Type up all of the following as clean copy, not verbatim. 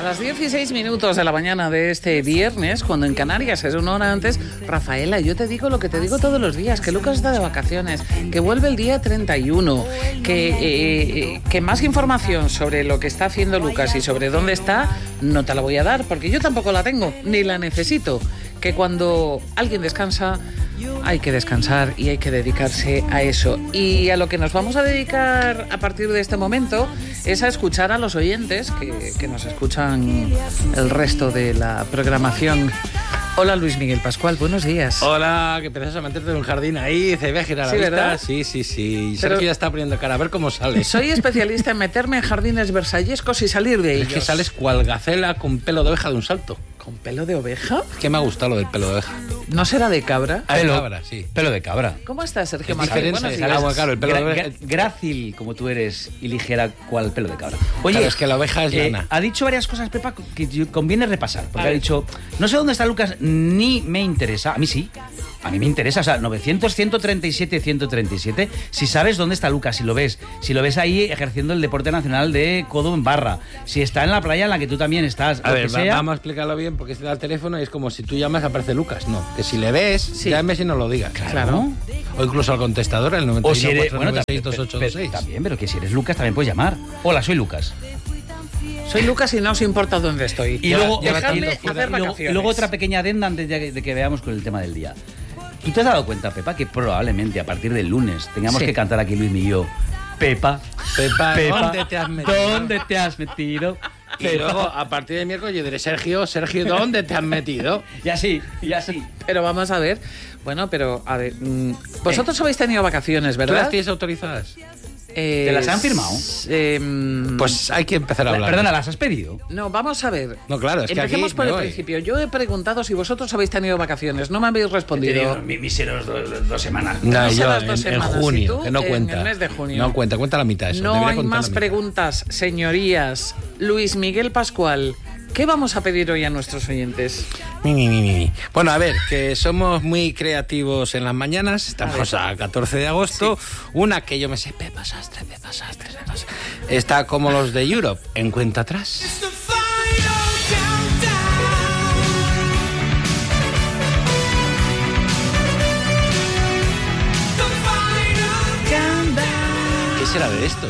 las 16 minutos de la mañana de este viernes, cuando en Canarias es una hora antes, Rafaela, yo te digo lo que te digo todos los días, que Lucas está de vacaciones, que vuelve el día 31, que más información sobre lo que está haciendo Lucas y sobre dónde está, no te la voy a dar, porque yo tampoco la tengo, ni la necesito. Que cuando alguien descansa, hay que descansar y hay que dedicarse a eso. Y a lo que nos vamos a dedicar a partir de este momento es a escuchar a los oyentes que nos escuchan el resto de la programación. Hola, Luis Miguel Pascual, buenos días. Hola, que empiezas a meterte en un jardín ahí, se ve a girar la vista. ¿Verdad? Sí. Sergio ya está poniendo cara, a ver cómo sale. Soy especialista en meterme en jardines versallescos y salir de ellos. Es que sales cual gacela con pelo de oveja de un salto. ¿Con pelo de oveja? Es que me ha gustado lo del pelo de oveja. ¿No será de cabra? De cabra, sí. Pelo de cabra. ¿Cómo estás, Sergio Es Martín? diferente. Buenos días. Bueno, claro, el pelo de oveja. Grácil como tú eres y ligera cual pelo de cabra. Oye, Claro, es que la oveja es lana. Ha dicho varias cosas, Pepa, que conviene repasar. Porque ha dicho, no sé dónde está Lucas, ni me interesa. A mí sí. A mí me interesa, o sea, 900, 137, 137. Si sabes dónde está Lucas, si lo ves ahí ejerciendo el deporte nacional de codo en barra, si está en la playa en la que tú también estás, A lo ver, que sea. vamos a explicarlo bien, porque este da el teléfono y es como si tú llamas, aparece Lucas. No, que si le ves, llames y no lo digas. Claro. O incluso al contestador, el 91 O si eres, 496 2826. también, pero que si eres Lucas también puedes llamar. Hola, soy Lucas. Soy Lucas y no os importa dónde estoy. Y luego, dejadme y hacer vacaciones. luego otra pequeña adenda antes de que veamos con el tema del día. ¿Tú te has dado cuenta, Pepa, que probablemente a partir del lunes tengamos que cantar aquí Luis y yo, Pepa, ¿dónde te has metido? ¿dónde te has metido? Y luego, a partir de miércoles, yo diré, Sergio, ¿dónde te has metido? Y así. Pero vamos a ver. Bueno, pero a ver. Vosotros habéis tenido vacaciones, ¿Tú ¿verdad? las tienes autorizadas? ¿Te las han firmado? Pues hay que empezar a hablar. Perdona, ¿las has pedido? No, vamos a ver. No, claro, es que aquí empecemos por me el voy. principio. Yo he preguntado si vosotros habéis tenido vacaciones. No me habéis respondido. Míseros 2 semanas. No, No yo serás 2 en semanas, junio, ¿y tú? que no En cuenta. el mes de junio. No cuenta la mitad eso. No debería hay contar más la mitad. preguntas, señorías. Luis Miguel Pascual, ¿qué vamos a pedir hoy a nuestros oyentes? Bueno, a ver, que somos muy creativos en las mañanas. Estamos a 14 de agosto. Una que yo me sé, Pepa Sastre. Está como los de Europe, en cuenta atrás. ¿Qué será de esto?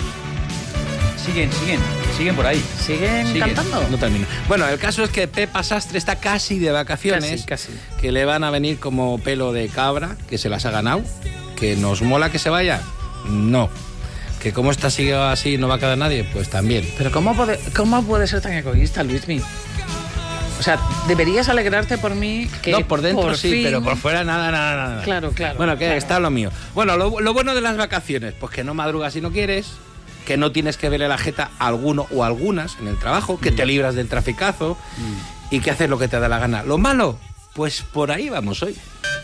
Siguen por ahí. ¿Siguen cantando? No termino. Bueno, el caso es que Pepa Sastre está casi de vacaciones. Casi. Que le van a venir como pelo de cabra, que se las ha ganado. Que nos mola que se vaya. No. Que como esta sigue así no va a quedar nadie, pues también. Pero ¿cómo puede ser tan egoísta, Luismi? O sea, deberías alegrarte por mí que No, por dentro por sí, fin... pero por fuera nada. Claro. Bueno, que claro. está lo mío. Bueno, lo bueno de las vacaciones, pues que no madrugas si no quieres, que no tienes que verle la jeta a alguno o algunas en el trabajo, que te libras del traficazo y que haces lo que te da la gana. Lo malo, pues por ahí vamos hoy.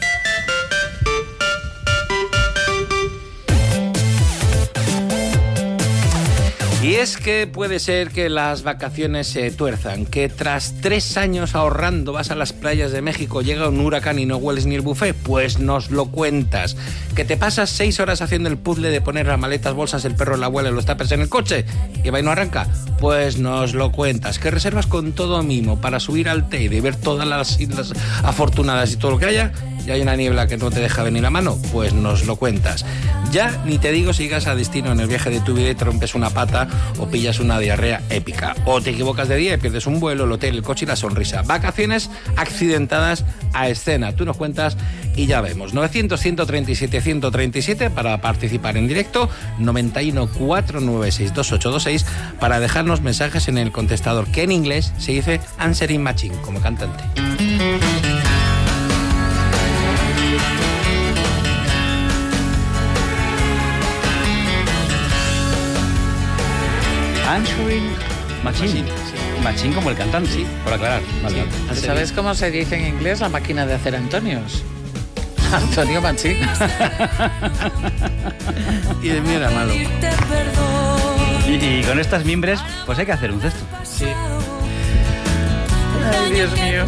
Y es que puede ser que las vacaciones se tuerzan, que tras 3 años ahorrando vas a las playas de México, llega un huracán y no hueles ni el buffet, pues nos lo cuentas. Que te pasas 6 horas haciendo el puzzle de poner las maletas, bolsas, el perro, la abuela y los tuppers en el coche y va y no arranca, pues nos lo cuentas. Que reservas con todo mimo para subir al Teide y ver todas las islas afortunadas y todo lo que haya, y hay una niebla que no te deja venir a mano, pues nos lo cuentas. Ya ni te digo si llegas a destino en el viaje de tu vida y te rompes una pata o pillas una diarrea épica. O te equivocas de día y pierdes un vuelo, el hotel, el coche y la sonrisa. Vacaciones accidentadas a escena. Tú nos cuentas y ya vemos. 900-137-137 para participar en directo. 91-496-2826 para dejarnos mensajes en el contestador, que en inglés se dice Answering Machine, como cantante. Answering Machine. Machine como el cantante, Sí. por aclarar. Vale. ¿Sabes cómo se dice en inglés la máquina de hacer Antonios? Antonio Machín. Y de mí era malo. Y con estas mimbres, pues hay que hacer un cesto. Sí. Ay, Dios mío.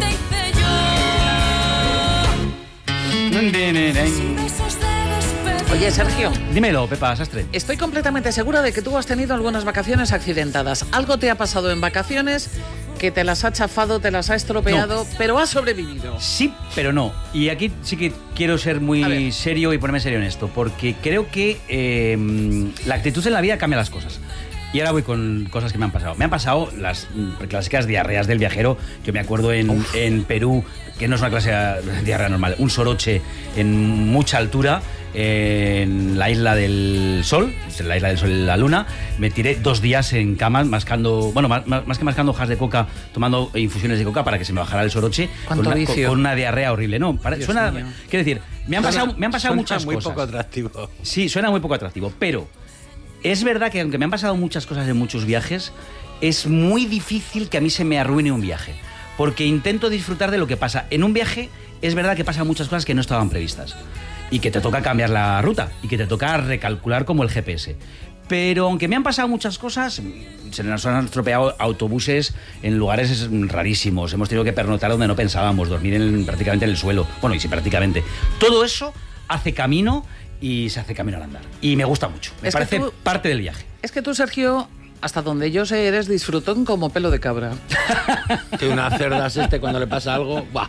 Oye, Sergio, Dímelo, Pepa Sastre. estoy completamente segura de que tú has tenido algunas vacaciones accidentadas. Algo te ha pasado en vacaciones que te las ha chafado, te las ha estropeado, pero has sobrevivido. Sí, pero no. Y aquí sí que quiero ser muy serio y ponerme serio en esto, porque creo que la actitud en la vida cambia las cosas. Y ahora voy con cosas que me han pasado. Me han pasado las clásicas diarreas del viajero. Yo me acuerdo en Perú, que no es una clase de diarrea normal, un soroche en mucha altura, en la Isla del Sol, en la Isla del Sol y la Luna. Me tiré 2 días en cama mascando, bueno, más que mascando hojas de coca, tomando infusiones de coca para que se me bajara el soroche. ¿Cuánto vicio? Con una diarrea horrible. No, suena, quiero decir, me han pasado muchas muy cosas. Muy poco atractivo. Sí, suena muy poco atractivo, pero es verdad que aunque me han pasado muchas cosas en muchos viajes, es muy difícil que a mí se me arruine un viaje, porque intento disfrutar de lo que pasa. En un viaje es verdad que pasan muchas cosas que no estaban previstas y que te toca cambiar la ruta y que te toca recalcular como el GPS. Pero aunque me han pasado muchas cosas, se nos han estropeado autobuses en lugares rarísimos, hemos tenido que pernoctar donde no pensábamos, dormir prácticamente en el suelo. Bueno, y sí, prácticamente. Todo eso hace camino y se hace camino al andar. Y me gusta mucho. Me parece parte del viaje. Es que tú, Sergio, hasta donde yo sé, eres disfrutón como pelo de cabra. Que una cerda es cuando le pasa algo, ¡buah!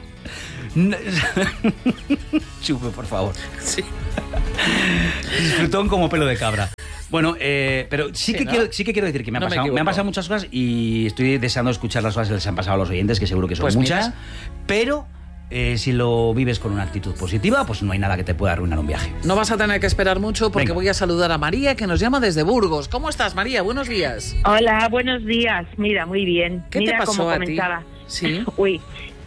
Chupe, por favor. Sí. Disfrutón como pelo de cabra. Bueno, pero sí que quiero decir que me han pasado muchas cosas y estoy deseando escuchar las cosas que les han pasado a los oyentes, que seguro que son pues muchas. Mira. Pero si lo vives con una actitud positiva, pues no hay nada que te pueda arruinar un viaje. No vas a tener que esperar mucho porque voy a saludar a María, que nos llama desde Burgos. ¿Cómo estás, María? Buenos días. Hola, buenos días. Mira, muy bien. ¿Qué te pasó como a comentaba. ti? Sí. Uy.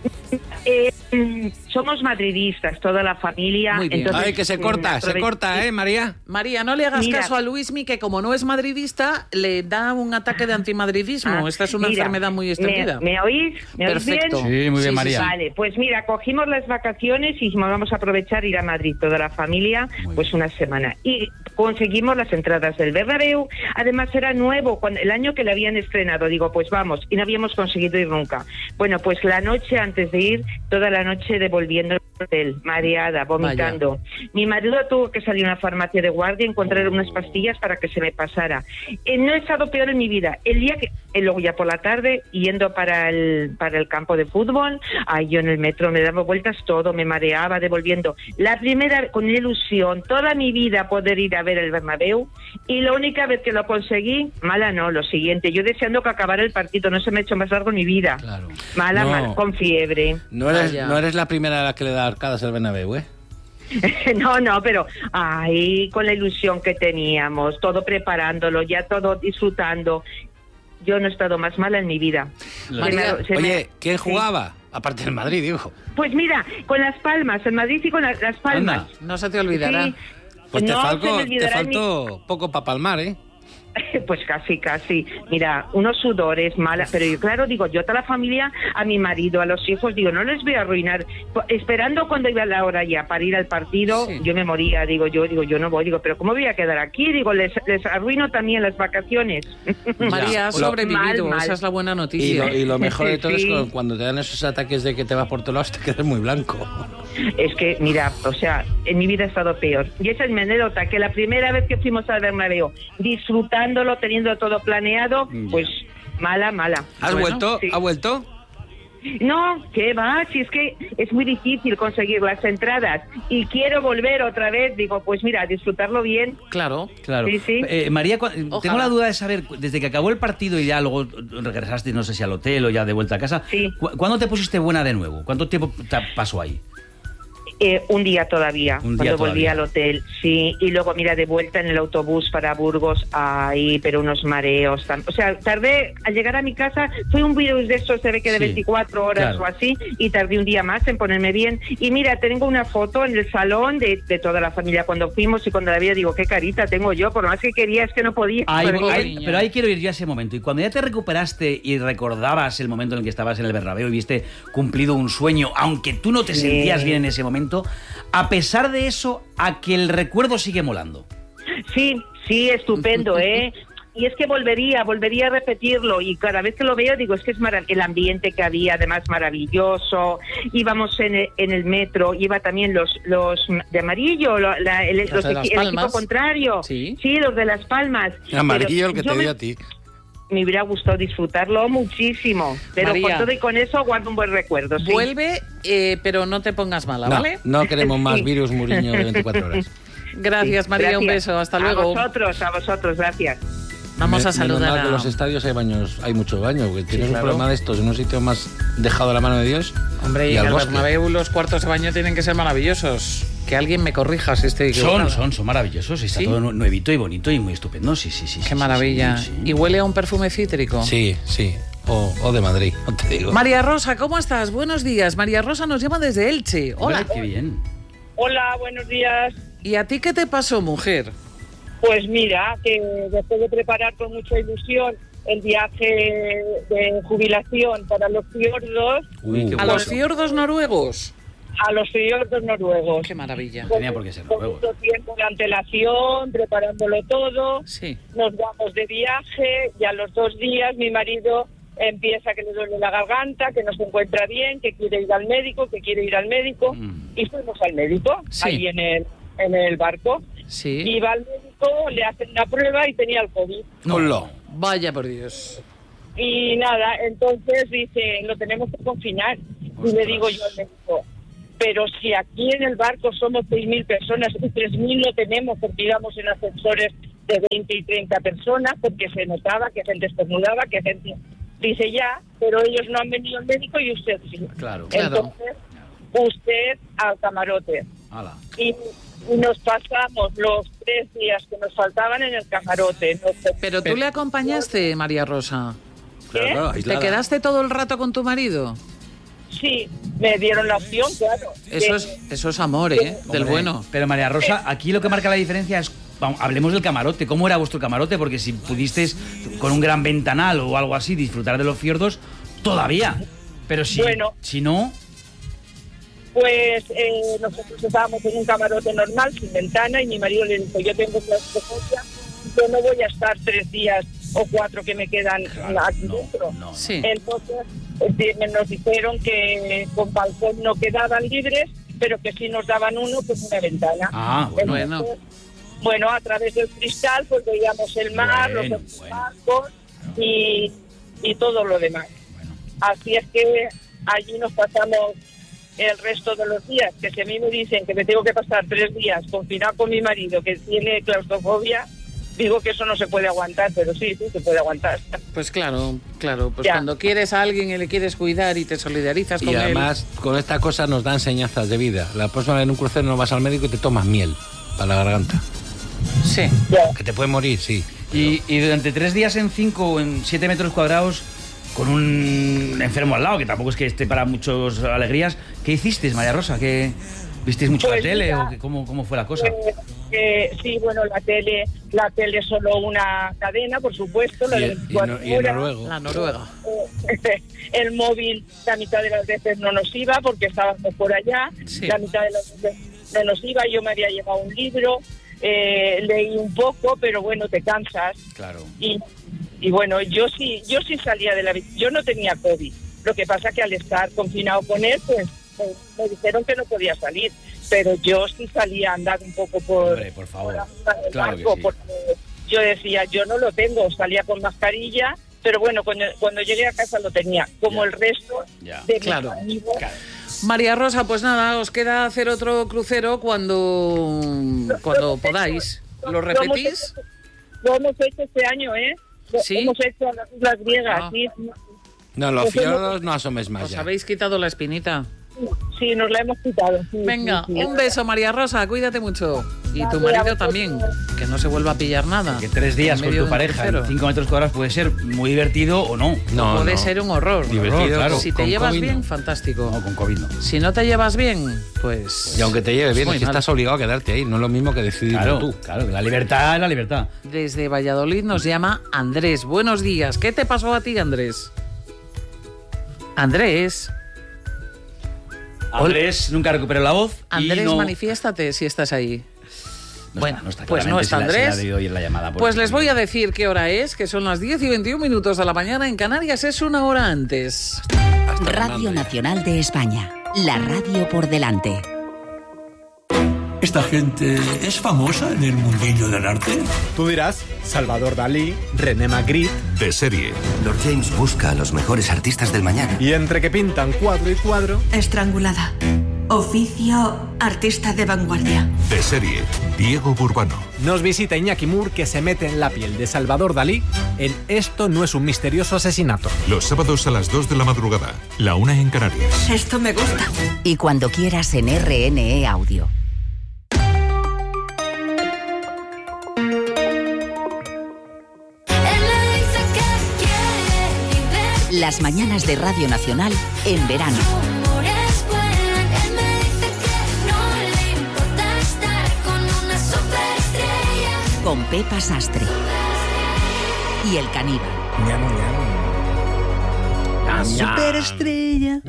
Somos madridistas, toda la familia. Muy bien. Entonces, Ay, que se corta, María. María, no le hagas caso a Luismi, que como no es madridista, le da un ataque de antimadridismo. Esta es una enfermedad muy extendida. ¿Me oís? ¿Me Perfecto. oís bien? Sí, muy bien, María. Vale, pues mira, cogimos las vacaciones y dijimos, vamos a aprovechar ir a Madrid toda la familia, pues una semana. Y conseguimos las entradas del Bernabéu. Además era nuevo, el año que le habían estrenado. Digo, pues vamos, y no habíamos conseguido ir nunca. Bueno, pues la noche antes de ir, toda la noche devolviendo el hotel, mareada, vomitando. Vaya. Mi marido tuvo que salir a una farmacia de guardia y encontrar unas pastillas para que se me pasara. No he estado peor en mi vida. El día que, luego ya por la tarde, yendo para el campo de fútbol, yo en el metro me daba vueltas todo, me mareaba, devolviendo. La primera, con ilusión, toda mi vida poder ir a ver el Bernabéu, y la única vez que lo conseguí, mala no, lo siguiente, yo deseando que acabara el partido, no se me ha hecho más largo mi vida. Claro. Mal, con fiebre. No eres la primera a la que le da arcadas el Bernabéu, ¿eh? No, pero con la ilusión que teníamos, todo preparándolo, ya todo disfrutando. Yo no he estado más mala en mi vida. Oye, ¿quién jugaba? Aparte del Madrid, digo. Pues mira, con Las Palmas, el Madrid y con Las Palmas. Anda, no se te olvidará. Sí. Pues te faltó poco para palmar, ¿eh? Pues casi. Mira, unos sudores, pero yo, claro, digo, yo a toda la familia, a mi marido, a los hijos, digo, no les voy a arruinar. Esperando cuando iba la hora ya para ir al partido, sí. Yo me moría, yo no voy, pero ¿cómo voy a quedar aquí? Digo, les arruino también las vacaciones. María, has sobrevivido, mal. Esa es la buena noticia. Y lo mejor de todo es cuando te dan esos ataques de que te vas por todos lados, te quedas muy blanco. Es que, mira, o sea, en mi vida he estado peor. Y esa es mi anécdota, que la primera vez que fuimos al Bernabéu, disfrutándolo, teniendo todo planeado, pues mala. ¿Has vuelto? Sí. ¿Ha vuelto? No, ¿qué va? Si es que es muy difícil conseguir las entradas y quiero volver otra vez, digo, pues mira, disfrutarlo bien. Claro. Sí. María, tengo la duda de saber, desde que acabó el partido y ya luego regresaste, no sé si al hotel o ya de vuelta a casa, sí. ¿Cuándo te pusiste buena de nuevo? ¿Cuánto tiempo pasó ahí? Un día todavía, volví al hotel, sí, y luego mira, de vuelta en el autobús para Burgos, pero unos mareos, o sea, tardé, al llegar a mi casa, fue un virus de estos, se ve que de 24 horas o así, y tardé un día más en ponerme bien, y mira, tengo una foto en el salón de toda la familia cuando fuimos, y cuando la vi digo, qué carita tengo yo, por lo más que quería es que no podía. Pero ahí quiero ir yo a ese momento, y cuando ya te recuperaste y recordabas el momento en el que estabas en el Bernabéu y viste cumplido un sueño, aunque tú no te sentías bien en ese momento, a pesar de eso, a que el recuerdo sigue molando. Sí, estupendo, ¿eh? Y es que volvería a repetirlo, y cada vez que lo veo digo, es que es el ambiente que había, además maravilloso. Íbamos en el metro, iba también los de amarillo, el equipo contrario. Sí, los de Las Palmas. Amarillo, el que te dio a ti. me hubiera gustado disfrutarlo muchísimo, pero María, con todo y con eso guardo un buen recuerdo. Sí. Vuelve, pero no te pongas mala, No, ¿vale? no queremos más virus Muriño de 24 horas. Gracias, Sí, María, un gracias. beso, hasta luego. A vosotros, gracias. Vamos a Menos saludar mal que en a... los estadios hay baños, hay mucho baño, porque tienes claro. un problema de estos en un sitio más dejado a la mano de Dios. Hombre, y en al el bosque. Bernabéu los cuartos de baño tienen que ser maravillosos. Que alguien me corrija si estoy equivocada. Son maravillosos. Está ¿Sí? todo nuevito y bonito y muy estupendo. Sí. Qué maravilla. sí. ¿Y huele a un perfume cítrico? Sí. O de Madrid, no te digo. María Rosa, ¿cómo estás? Buenos días. María Rosa nos llama desde Elche. Hola. Hombre, qué bien. Hola, buenos días. ¿Y a ti qué te pasó, mujer? Pues mira, que después de preparar con mucha ilusión el viaje de jubilación para los fiordos, Uy, qué ¿A bueno. los fiordos noruegos? a los fiordos noruegos. Qué maravilla. No tenía por qué ser Con noruegos. mucho tiempo de antelación, preparándolo todo, Sí. nos vamos de viaje y a los 2 días mi marido empieza que le duele la garganta, que no se encuentra bien, que quiere ir al médico, y fuimos al médico, Sí. ahí en el barco. Sí. Y va al médico, le hacen una prueba y tenía el COVID. No. Vaya por Dios. Y nada, entonces dice, lo tenemos que confinar. Y le digo yo al médico, pero si aquí en el barco somos 6.000 personas y 3.000 no tenemos porque íbamos en ascensores de 20 y 30 personas, porque se notaba que gente estornudaba, que gente... Dice ya, pero ellos no han venido al médico y usted sí. Claro. Entonces, usted al camarote. Hala. Y nos pasamos los 3 días que nos faltaban en el camarote. Pero tú le acompañaste, María Rosa. Claro, ¿Te aislada. quedaste todo el rato con tu marido? Sí, me dieron la opción, claro. Eso es amor, ¿eh? Del Hombre, bueno. Pero María Rosa, aquí lo que marca la diferencia es, vamos, hablemos del camarote. ¿Cómo era vuestro camarote? Porque si pudisteis con un gran ventanal o algo así disfrutar de los fiordos, todavía. Pero si no... Pues nosotros estábamos en un camarote normal, sin ventana, y mi marido le dijo, yo tengo claustrofobia, yo no voy a estar 3 días o 4 que me quedan aquí dentro. No. Sí. Entonces nos dijeron que con balcón no quedaban libres, pero que sí nos daban uno con una ventana. Ah, bueno. Entonces, bueno, a través del cristal pues veíamos el mar, Bueno, los barcos y todo lo demás. Así es que allí nos pasamos el resto de los días, que si a mí me dicen que me tengo que pasar 3 días confinado con mi marido que tiene claustrofobia, digo que eso no se puede aguantar, pero sí se puede aguantar. Pues claro. Pues Ya. cuando quieres a alguien y le quieres cuidar y te solidarizas con Y él. además, con esta cosa nos da enseñanzas de vida. La próxima vez en un crucero no vas al médico y te tomas miel para la garganta. Sí. Ya. Que te puede morir, sí. Y durante 3 días en 5 o en 7 metros cuadrados, con un enfermo al lado, que tampoco es que esté para muchas alegrías, ¿qué hicisteis, María Rosa? ¿Qué visteis mucho Pues la tele mira, o cómo fue la cosa? Sí, bueno, la tele es solo una cadena, por supuesto, la de 24 y en horas. noruego. La Noruega. El móvil, la mitad de las veces no nos iba porque estábamos por allá, Sí. la mitad de las veces no nos iba, yo me había llevado un libro, leí un poco, pero bueno, te cansas. Claro. Y bueno, yo sí salía de la vida, yo no tenía COVID, lo que pasa que al estar confinado con él, pues me dijeron que no podía salir, pero yo sí salía a andar un poco Hombre, por favor. el Claro que barco, sí. porque yo decía, yo no lo tengo, salía con mascarilla, pero bueno, cuando llegué a casa lo tenía, como Ya. el resto Ya. de Claro. mis amigos. María Rosa, pues nada, os queda hacer otro crucero cuando podáis. ¿Lo repetís? Lo hemos hecho este año, ¿eh? Lo ¿Sí? hemos hecho a las Islas Griegas, Ah. sí. No, los fiordos no asomes más Os ya. habéis quitado la espinita. Sí, nos la hemos quitado. Sí, Venga, sí, sí. un beso, María Rosa, cuídate mucho. Y tu Gracias, marido a vosotros. también, que no se vuelva a pillar nada. Que 3 días En con medio tu de un pareja en crucero. 5 metros cuadrados puede ser muy divertido o no. No, Puede no. ser un horror. Divertido, claro. Si te con llevas COVID, bien, no. fantástico. No, con COVID no. Si no te llevas bien, pues... Y aunque te lleves bien, muy es que mal. estás obligado a quedarte ahí. No es lo mismo que decidirlo Claro, tú. claro, la libertad es la libertad. Desde Valladolid nos llama Andrés. Buenos días. ¿Qué te pasó a ti, Andrés? Andrés. Andrés nunca recuperó la voz. Andrés, y no... manifiéstate si estás ahí. No bueno, está, no está, pues no claramente está se le Andrés. ha debido oír la llamada por Pues el les voy a sonido. decir qué hora es, que son las 10 y 21 minutos de la mañana. En Canarias es 1 hora antes. Radio Nacional de España. La radio por delante. ¿Esta gente es famosa en el mundillo del arte? Tú dirás, Salvador Dalí, René Magritte. De serie. Lord James busca a los mejores artistas del mañana. Y entre que pintan cuadro y cuadro... Estrangulada. Oficio artista de vanguardia. De serie. Diego Burbano. Nos visita Iñaki Moore, que se mete en la piel de Salvador Dalí en Esto no es un misterioso asesinato. Los sábados a las 2 de la madrugada, la 1 en Canarias. Esto me gusta. Y cuando quieras en RNE Audio. Las mañanas de Radio Nacional en verano. Con Pepa Sastre. Y el caníbal. La superestrella.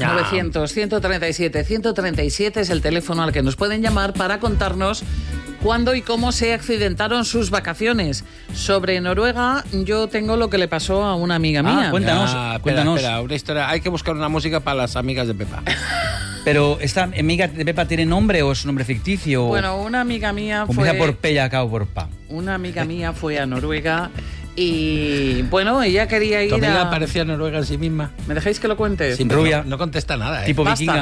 900-137-137 es el teléfono al que nos pueden llamar para contarnos cuándo y cómo se accidentaron sus vacaciones. Sobre Noruega, yo tengo lo que le pasó a una amiga mía. Cuéntanos. Espera, una historia. Hay que buscar una música para las amigas de Pepa. Pero, ¿esta amiga de Pepa tiene nombre o es nombre ficticio? Bueno, una amiga mía Comienza por P y acaba por Pa. Una amiga mía fue a Noruega y, bueno, ella quería ir ¿Tu amiga a... parecía Noruega en sí misma? ¿Me dejáis que lo cuente? Sin rubia. No contesta nada, Tipo Basta. vikinga.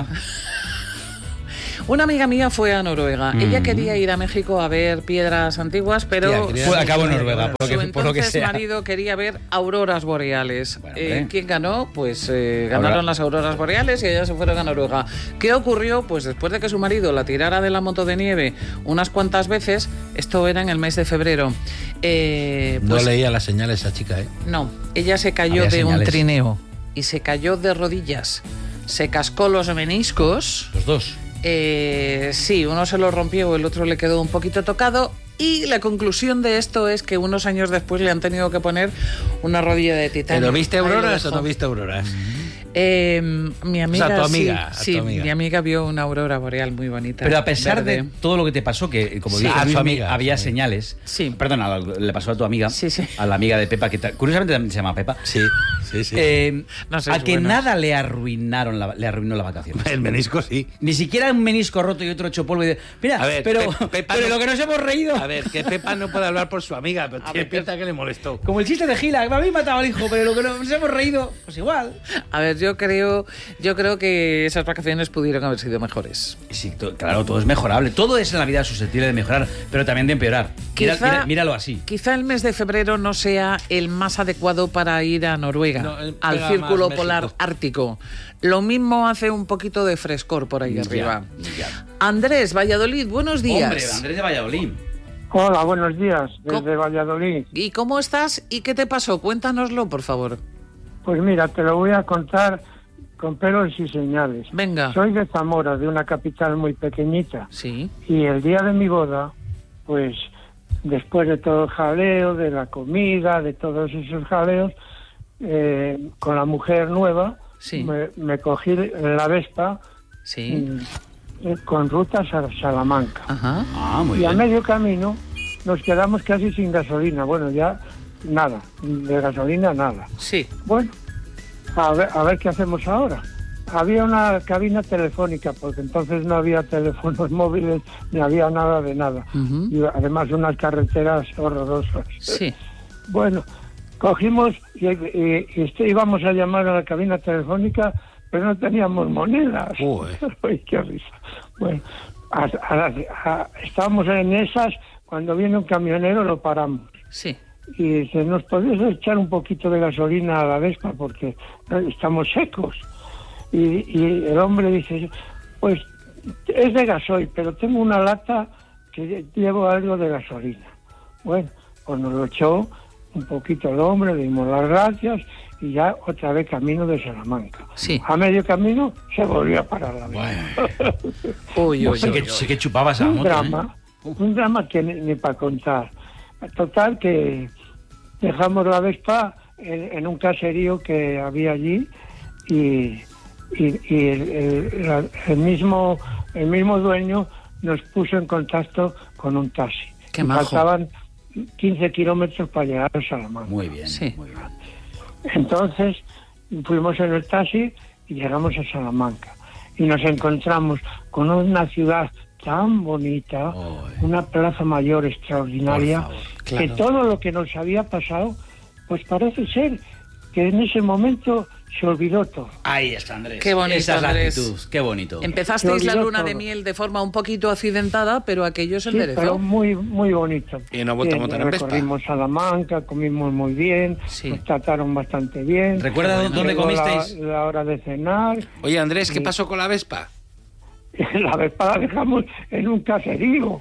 Una amiga mía fue a Noruega. Ella quería ir a México a ver piedras antiguas, pero Fue a cabo en Noruega, su por lo que entonces sea. marido quería ver auroras boreales. Bueno, ¿Quién ganó? Pues ganaron las auroras boreales y ellas se fueron a Noruega. ¿Qué ocurrió? Pues después de que su marido la tirara de la moto de nieve unas cuantas veces, esto era en el mes de febrero. No leía las señales esa chica, ¿eh? No, ella se cayó Había de un señales. trineo y se cayó de rodillas. Se cascó los meniscos. Los dos. Sí, uno se lo rompió, el otro le quedó un poquito tocado. Y la conclusión de esto es que unos años después le han tenido que poner una rodilla de titanio. ¿Pero viste Ahí lo auroras o dejo. no viste auroras? Mi amiga, O sea, tu amiga, sí, tu amiga. mi amiga vio una aurora boreal muy bonita. Pero a pesar verde. de todo lo que te pasó, que como Sí. dice A Luis, su amiga. había señales. Sí. Perdona, le pasó a tu amiga, Sí, sí. a la amiga de Pepa, que curiosamente también se llama Pepa. Sí, sí, sí. No sois a que buenos. nada le arruinó la vacación. El menisco sí. Ni siquiera un menisco roto y otro hecho polvo. Y mira, A ver, pero Pepa pero no- lo que nos hemos reído. A ver, que Pepa no puede hablar por su amiga, pero tiene pinta que le molestó. Como el chiste de Gila, que me habéis matado al hijo, pero lo que nos hemos reído, pues igual. A ver, yo creo que esas vacaciones pudieron haber sido mejores. Sí, claro, todo es mejorable. Todo es en la vida susceptible de mejorar, pero también de empeorar. Míralo así. Quizá el mes de febrero no sea el más adecuado para ir a Noruega, No, al pega Círculo más Polar México. Ártico. Lo mismo hace un poquito de frescor por ahí Ya, arriba. ya. Andrés, Valladolid, buenos días. Hombre, Andrés de Valladolid. Hola, buenos días, desde ¿Cómo? Valladolid. ¿Y cómo estás y qué te pasó? Cuéntanoslo, por favor. Pues mira, te lo voy a contar con pelos y señales. Venga. Soy de Zamora, de una capital muy pequeñita. Sí. Y el día de mi boda, pues después de todo el jaleo, de la comida, de todos esos jaleos, con la mujer nueva, Sí. me cogí la Vespa Sí. con rutas a Salamanca. Ajá. Ah, muy Y a bien. medio camino nos quedamos casi sin gasolina. Bueno, ya nada, de gasolina nada. Sí. Bueno, a ver qué hacemos ahora. Había una cabina telefónica, porque entonces no había teléfonos móviles, ni había nada de nada. Ujú. Y además unas carreteras horrorosas. Sí. Bueno, cogimos y íbamos a llamar a la cabina telefónica, pero no teníamos monedas. Uy. Uy, qué risa. Bueno, estábamos en esas, cuando viene un camionero lo paramos. Sí. Y dice, ¿nos podéis echar un poquito de gasolina a la Vespa? Porque estamos secos. Y el hombre dice, pues es de gasoil, pero tengo una lata que llevo algo de gasolina. Bueno, pues nos lo echó un poquito el hombre, le dimos las gracias y ya otra vez camino de Salamanca. Sí. A medio camino se volvió a parar la Vespa. Uy, uy, Sí uy, que chupabas a la Un moto, drama, un drama que ni para contar. Total que dejamos la Vespa en un caserío que había allí y el mismo dueño nos puso en contacto con un taxi. Qué Y majo. faltaban 15 kilómetros para llegar a Salamanca. Muy bien, Sí. muy bien. Entonces fuimos en el taxi y llegamos a Salamanca y nos encontramos con una ciudad tan bonita, una plaza mayor extraordinaria, claro. que todo lo que nos había pasado, pues parece ser que en ese momento se olvidó todo. Ahí está, Andrés. Qué bonito, esa es la Andrés. actitud, qué bonito. Empezasteis la luna todo. de miel de forma un poquito accidentada, pero aquello se Sí, enderezó. pero muy muy bonito. Y no ha vuelto a montar en Vespa. Recorrimos Salamanca, comimos muy bien, nos trataron bastante bien. ¿Recuerda dónde Llegó comisteis? La hora de cenar. Oye, Andrés, ¿qué pasó con la Vespa? La Vespa la dejamos en un caserío.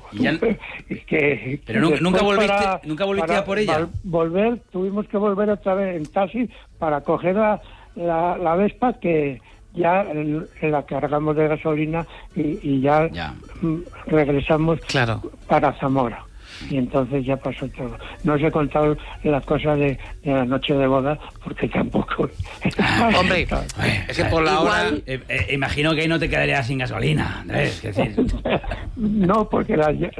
Pero nunca volviste a por ella. Tuvimos que volver otra vez en taxi para coger la Vespa, que ya en la cargamos de gasolina y ya regresamos para Zamora. Y entonces ya pasó todo. No os he contado las cosas de la noche de boda, porque tampoco... Hombre, es que por la hora... imagino que ahí no te quedarías sin gasolina, Andrés. Es decir... No, porque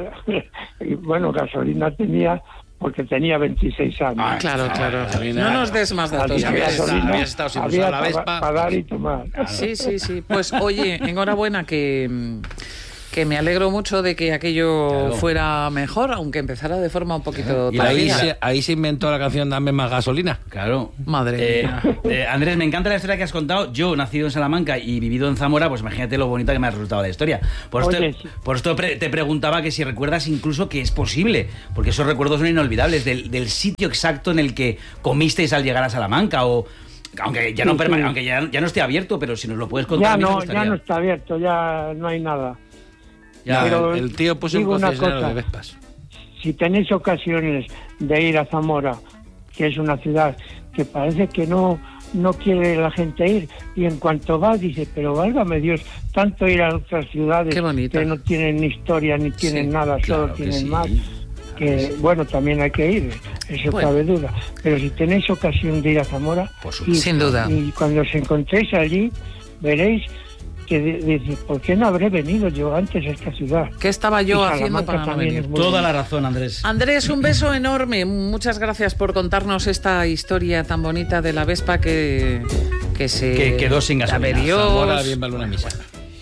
bueno, gasolina tenía... Porque tenía 26 años. Claro. No nos des más datos. Habías estado sin usar la Vespa. Para dar y tomar. Sí. Pues oye, enhorabuena, que me alegro mucho de que aquello fuera mejor, aunque empezara de forma un poquito Y tardía. ahí se inventó la canción Dame más gasolina. Claro. Madre mía. Andrés, me encanta la historia que has contado. Yo, nacido en Salamanca y vivido en Zamora, pues imagínate lo bonita que me ha resultado la historia. Por esto te preguntaba que si recuerdas incluso que es posible, porque esos recuerdos son inolvidables, del sitio exacto en el que comisteis al llegar a Salamanca, o... Aunque ya no esté abierto, pero si nos lo puedes contar. Ya no está abierto, ya no hay nada. Pero el tío puso un concesionario de Vespas. Si tenéis ocasiones de ir a Zamora, que es una ciudad que parece que no quiere la gente ir, y en cuanto va dice, pero válgame Dios, tanto ir a otras ciudades que no tienen ni historia ni tienen nada, solo tienen más, que bueno, también hay que ir, eso cabe duda, pero si tenéis ocasión de ir a Zamora, sin duda, y cuando os encontréis allí veréis que dice, ¿por qué no habré venido yo antes a esta ciudad? ¿Qué estaba yo haciendo para no venir? Toda la razón, Andrés. Andrés, un beso enorme. Muchas gracias por contarnos esta historia tan bonita de la Vespa que quedó sin gasolina. Zamora bien vale una misa.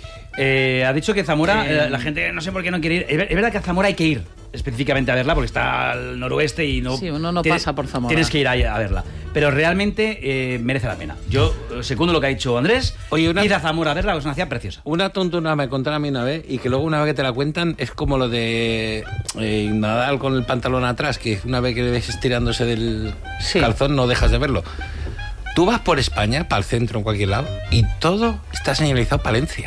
Ha dicho que Zamora, la gente no sé por qué no quiere ir. Es verdad que a Zamora hay que ir específicamente a verla porque está al noroeste y no... Sí, uno no pasa por Zamora. Tienes que ir a verla. Pero realmente merece la pena. Yo, segundo lo que ha dicho Andrés, ir a Zamora a verla, que es una ciudad preciosa. Una tontuna me contaron a mí una vez, y que luego una vez que te la cuentan es como lo de Nadal con el pantalón atrás, que una vez que le ves estirándose del calzón no dejas de verlo. Tú vas por España, para el centro, en cualquier lado, y todo está señalizado Palencia.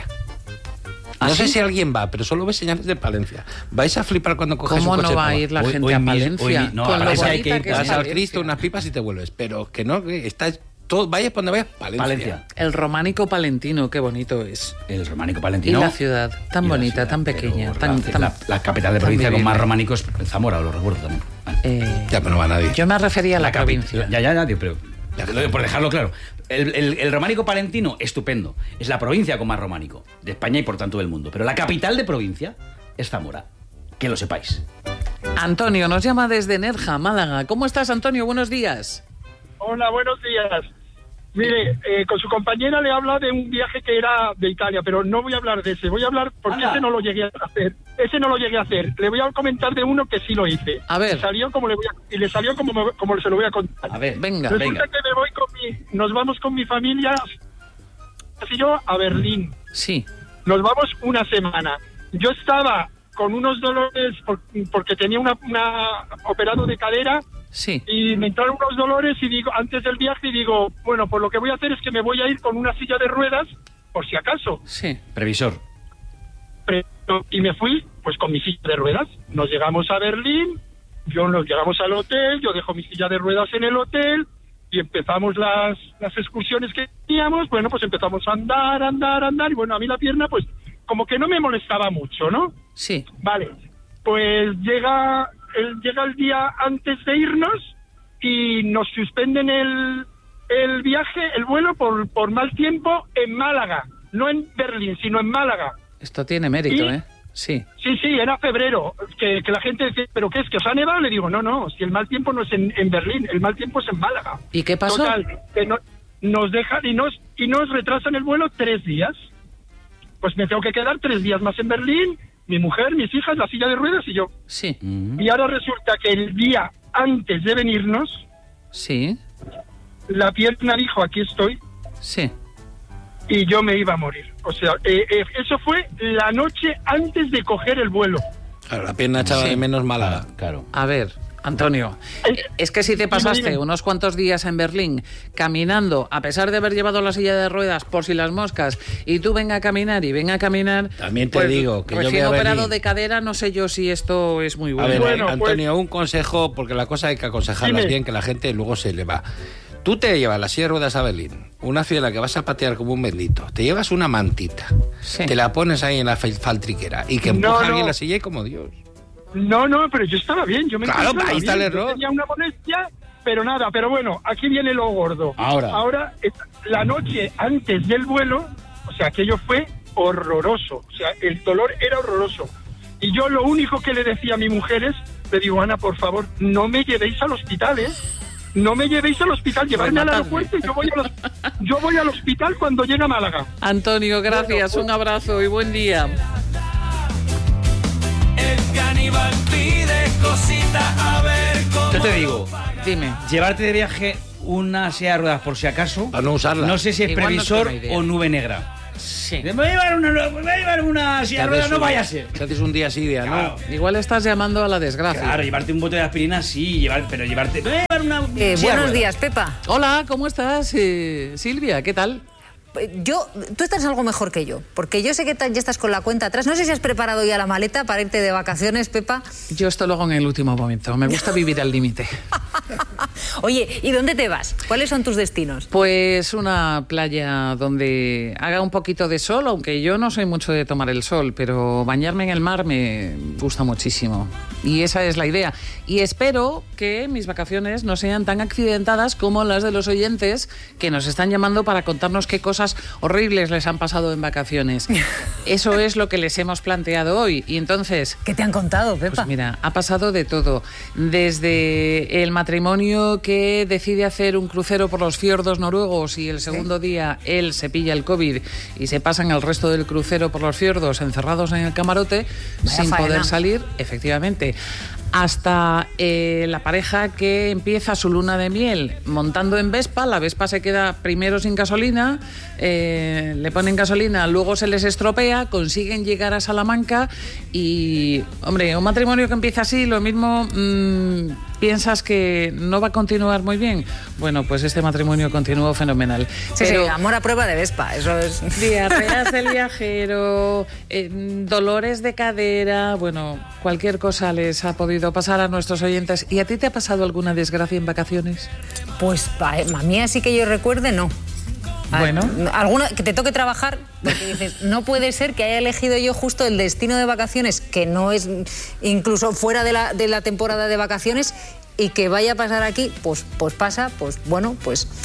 No sé si alguien va, pero solo ves señales de Palencia. ¿Vais a flipar cuando coges un coche? ¿Cómo no va a ir la gente a Palencia? No, con lo hay que ir. Vas al Cristo, unas pipas y te vuelves. Pero que no, que estás... vayas por donde vayas, Palencia. El románico palentino, qué bonito es. El románico palentino. Y la ciudad, tan bonita, tan pequeña. La capital de provincia con más románicos es Zamora, lo recuerdo también. Ya, pero no va nadie. Yo me refería a la provincia. Ya, pero... Por dejarlo claro, el románico palentino, estupendo. Es la provincia con más románico de España y por tanto del mundo. Pero la capital de provincia es Zamora. Que lo sepáis. Antonio nos llama desde Nerja, Málaga. ¿Cómo estás, Antonio? Buenos días. Hola, buenos días. Mire, con su compañera le habla de un viaje que era de Italia, pero no voy a hablar de ese. Voy a hablar porque ese no lo llegué a hacer. Le voy a comentar de uno que sí lo hice. A ver. Le salió como se lo voy a contar. A ver, venga. Resulta que nos vamos con mi familia, así yo, a Berlín. Sí. Nos vamos una semana. Yo estaba con unos dolores porque tenía una operado de cadera. Sí. Y me entraron unos dolores y digo, antes del viaje, digo, bueno, pues lo que voy a hacer es que me voy a ir con una silla de ruedas, por si acaso. Sí. Previsor. Y me fui, pues con mi silla de ruedas. Nos llegamos a Berlín, nos llegamos al hotel, yo dejo mi silla de ruedas en el hotel y empezamos las excursiones que teníamos. Bueno, pues empezamos a andar y bueno, a mí la pierna, pues como que no me molestaba mucho, ¿no? Sí. Vale, pues llega el día antes de irnos y nos suspenden el viaje, el vuelo por mal tiempo en Málaga, no en Berlín, sino en Málaga. Esto tiene mérito, ¿eh? Sí. Sí, era febrero, que la gente decía, ¿pero qué es, que os ha nevado? Le digo, no, si el mal tiempo no es en Berlín, el mal tiempo es en Málaga. ¿Y qué pasó? Total, que nos dejan y nos retrasan el vuelo 3 días. Pues me tengo que quedar 3 días más en Berlín mi mujer, mis hijas, la silla de ruedas y yo. Sí. Y ahora resulta que el día antes de venirnos, sí, la pierna dijo, aquí estoy. Sí. Y yo me iba a morir. O sea, eso fue la noche antes de coger el vuelo. Claro, la pierna echaba de menos Málaga. Claro. A ver, Antonio, es que si te pasaste unos cuantos días en Berlín caminando, a pesar de haber llevado la silla de ruedas por si las moscas, y tú venga a caminar, también te digo que yo recién voy a operado Berlín. de cadera, no sé yo si esto es muy bueno. A ver, Bueno, Antonio, un consejo, porque la cosa hay que aconsejarlas Dime. bien, que la gente luego se le va. Tú te llevas la silla de ruedas a Berlín, una ciudad que vas a patear como un bendito, te llevas una mantita, te la pones ahí en la faltriquera y que empuja alguien la silla y como Dios. No, pero yo estaba bien, yo me Claro, encontraba ahí está el bien. Yo error. tenía una molestia, pero nada, pero bueno, aquí viene lo gordo. Ahora, la noche antes del vuelo, o sea, aquello fue horroroso, o sea, el dolor era horroroso. Y yo lo único que le decía a mi mujer es, le digo, Ana, por favor, no me llevéis al hospital, ¿eh? No me llevéis al hospital, llevarme al aeropuerto y yo voy al hospital cuando llegue a Málaga. Antonio, gracias, un abrazo y buen día. El caníbal pide cosita, a ver cómo... Yo te digo, dime, llevarte de viaje una silla de ruedas por si acaso, para no usarla. No sé si es Igual no es previsor buena idea. o nube negra. Sí. Me voy a llevar una silla de ruedas, no vaya a ser. Si haces un día así, día, Claro. ¿no? Igual estás llamando a la desgracia. Claro, llevarte un bote de aspirina sí, pero llevarte... Me voy a llevar una silla de Buenos ruedas. días, Pepa. Hola, ¿cómo estás, Silvia? ¿Qué tal? Tú estás algo mejor que yo, porque yo sé que ya estás con la cuenta atrás. No sé si has preparado ya la maleta para irte de vacaciones, Pepa. Yo esto lo hago en el último momento. Me gusta vivir al límite. Oye, ¿y dónde te vas? ¿Cuáles son tus destinos? Pues una playa donde haga un poquito de sol, aunque yo no soy mucho de tomar el sol, pero bañarme en el mar me gusta muchísimo. Y esa es la idea. Y espero que mis vacaciones no sean tan accidentadas como las de los oyentes que nos están llamando para contarnos qué cosas horribles les han pasado en vacaciones. Eso es lo que les hemos planteado hoy. Y entonces... ¿Qué te han contado, Pepa? Pues mira, ha pasado de todo. Desde el matrimonio que decide hacer un crucero por los fiordos noruegos y el segundo día él se pilla el COVID y se pasan el resto del crucero por los fiordos encerrados en el camarote sin poder salir, efectivamente. Hasta la pareja que empieza su luna de miel montando en Vespa. La Vespa se queda primero sin gasolina, le ponen gasolina, luego se les estropea, consiguen llegar a Salamanca y, hombre, un matrimonio que empieza así, lo mismo piensas que no va a continuar muy bien. Bueno, pues este matrimonio continuó fenomenal. Sí, Pero, sí, amor a prueba de Vespa, eso es... Diarreas del viajero, dolores de cadera, bueno, cualquier cosa les ha podido pasar a nuestros oyentes. ¿Y a ti te ha pasado alguna desgracia en vacaciones? Pues a mí así que yo recuerde, no. Bueno. Alguna que te toque trabajar, porque dices, no puede ser que haya elegido yo justo el destino de vacaciones, que no es incluso fuera de la temporada de vacaciones, y que vaya a pasar aquí, pues pasa, pues bueno,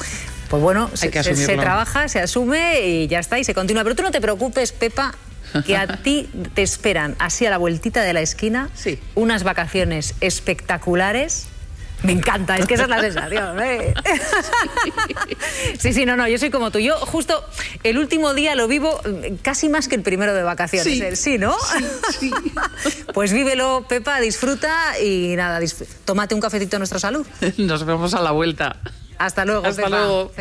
se trabaja, se asume y ya está, y se continúa. Pero tú no te preocupes, Pepa, que a ti te esperan, así a la vueltita de la esquina, unas vacaciones espectaculares. Me encanta, es que esa es la sensación, ¿eh? Sí, no, yo soy como tú. Yo justo el último día lo vivo casi más que el primero de vacaciones. Sí, ¿no? Sí. Pues vívelo, Pepa, disfruta y nada, tómate un cafecito a nuestra salud. Nos vemos a la vuelta. Hasta luego, Hasta Pepa. luego.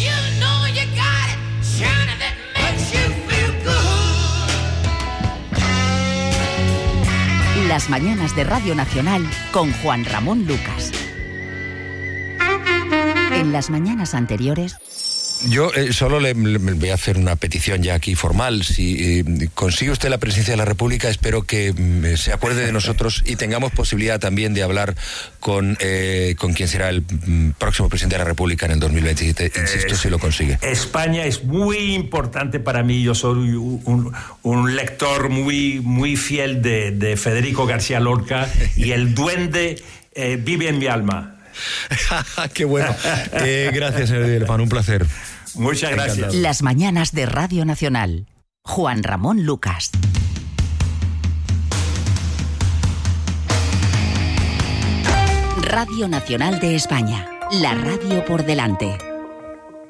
Las mañanas de Radio Nacional con Juan Ramón Lucas. En las mañanas anteriores... Yo solo le voy a hacer una petición ya aquí formal. Si consigue usted la presidencia de la República, espero que se acuerde de nosotros y tengamos posibilidad también de hablar con quien será el próximo presidente de la República en el 2027. Insisto, si lo consigue. España es muy importante para mí. Yo soy un lector muy fiel de Federico García Lorca y el duende vive en mi alma. Qué bueno. Gracias, señor Villepán, un placer. Muchas gracias. Encantado. Las mañanas de Radio Nacional. Juan Ramón Lucas. Radio Nacional de España. La radio por delante.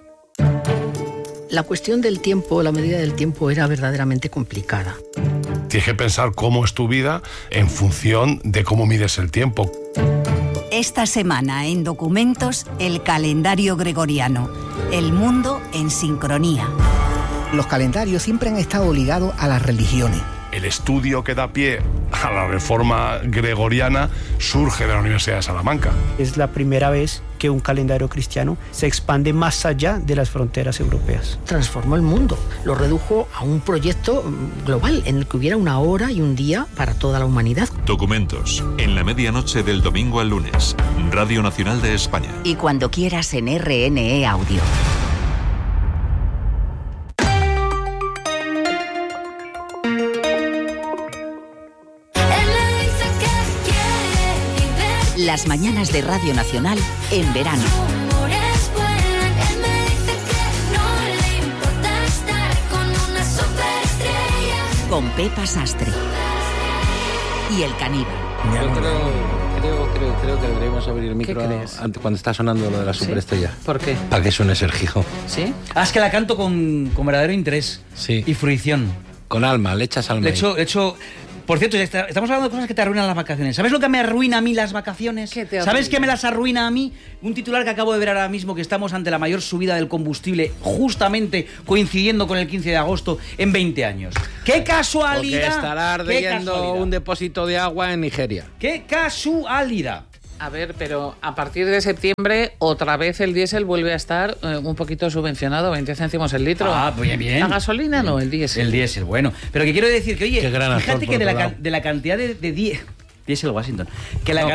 La cuestión del tiempo, la medida del tiempo era verdaderamente complicada. tienes que pensar cómo es tu vida en función de cómo mides el tiempo. Esta semana en Documentos, el calendario gregoriano. El mundo en sincronía. Los calendarios siempre han estado ligados a las religiones. El estudio que da pie a la reforma gregoriana surge de la Universidad de Salamanca. Es la primera vez que un calendario cristiano se expande más allá de las fronteras europeas. Transformó el mundo, lo redujo a un proyecto global en el que hubiera una hora y un día para toda la humanidad. Documentos, en la medianoche del domingo al lunes, Radio Nacional de España. Y cuando quieras en RNE Audio. Las mañanas de Radio Nacional en verano. Con Pepa Sastre. Y el caníbal. Yo creo que deberíamos abrir el micro cuando está sonando lo de la superestrella. ¿Sí? ¿Por qué? Para que suene Sergio. ¿Sí? Es que la canto con verdadero interés. Sí. Y fruición. Con alma, le echas alma. De hecho, por cierto, estamos hablando de cosas que te arruinan las vacaciones. ¿Sabes lo que me arruina a mí las vacaciones? ¿Sabes qué me las arruina a mí? Un titular que acabo de ver ahora mismo, que estamos ante la mayor subida del combustible, justamente coincidiendo con el 15 de agosto en 20 años. ¡Qué casualidad! Porque estará ardiendo un depósito de agua en Nigeria. ¡Qué casualidad! A ver, pero a partir de septiembre otra vez el diésel vuelve a estar un poquito subvencionado, 20 céntimos el litro. Ah, bien. ¿La gasolina no, el diésel? El diésel, bueno. Pero que quiero decir que, oye, fíjate que de la cantidad de diésel Washington, que la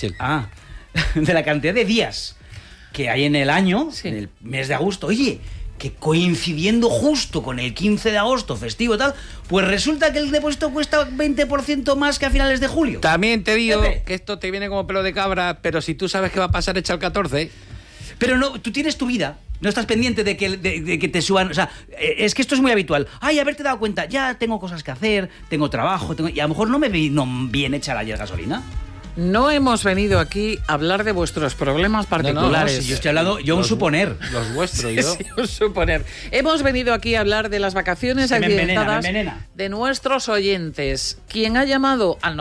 de la cantidad de días que hay en el año, en el mes de agosto, oye, que coincidiendo justo con el 15 de agosto, festivo y tal, pues resulta que el depósito cuesta 20% más que a finales de julio. También te digo que esto te viene como pelo de cabra, pero si tú sabes que va a pasar, echa el 14. Pero no, tú tienes tu vida. No estás pendiente de que te suban. O sea, es que esto es muy habitual. Ay, haberte dado cuenta, ya tengo cosas que hacer, tengo trabajo, y a lo mejor no me vino bien echar ayer gasolina. No hemos venido aquí a hablar de vuestros problemas particulares. No, si yo estoy hablando, un suponer. Los vuestros, sí, un suponer. Hemos venido aquí a hablar de las vacaciones accidentadas de nuestros oyentes. Quien ha llamado al